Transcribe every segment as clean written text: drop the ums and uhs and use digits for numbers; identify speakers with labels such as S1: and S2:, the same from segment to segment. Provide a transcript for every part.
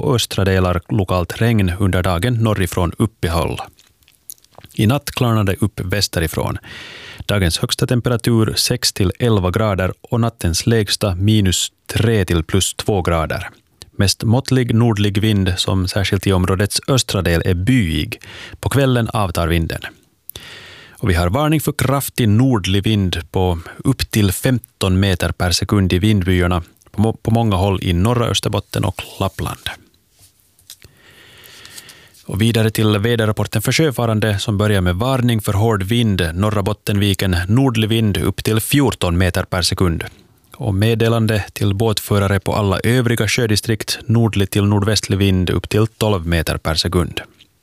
S1: och östra delar lokalt regn under dagen norrifrån uppehåll. I natt klarnade upp västerifrån. Dagens högsta temperatur 6 till 11 grader och nattens lägsta minus 3 till plus 2 grader. Mest måttlig nordlig vind som särskilt i områdets östra del är byig. På kvällen avtar vinden. Och vi har varning för kraftig nordlig vind på upp till 15 meter per sekund i vindbyarna på många håll i norra Österbotten och Lappland. Och vidare till väderrapporten för sjöfarande som börjar med varning för hård vind, norra Bottenviken, nordlig vind upp till 14 meter per sekund. Och meddelande till båtförare på alla övriga sjödistrikt, nordlig till nordvästlig vind upp till 12 meter per sekund.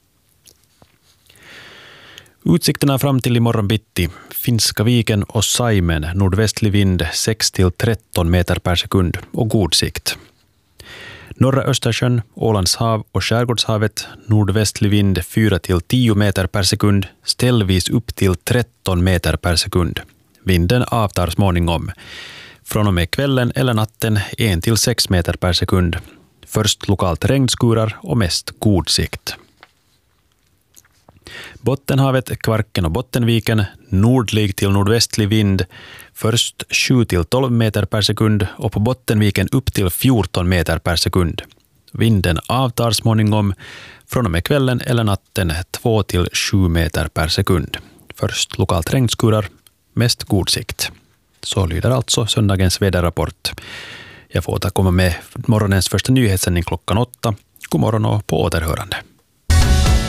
S1: Utsikterna fram till imorgon bitti. Finska viken och Saimen, nordvästlig vind 6 till 13 meter per sekund och god sikt. Norra Östersjön, Ålands hav och Skärgårdshavet, nordvästlig vind 4 till 10 meter per sekund, ställvis upp till 13 meter per sekund. Vinden avtar småningom. Från och med kvällen eller natten 1 till 6 meter per sekund. Först lokalt regnskurar och mest god sikt. Bottenhavet, Kvarken och Bottenviken, nordlig till nordvästlig vind, först 7 till 12 meter per sekund och på Bottenviken upp till 14 meter per sekund. Vinden avtar småningom från och med kvällen eller natten 2 till 7 meter per sekund. Först lokalt regnskurar, mest god sikt. Så lyder alltså söndagens väderrapport. Jag får återkomma med morgonens första nyhetssändning klockan 8. God morgon och på återhörande.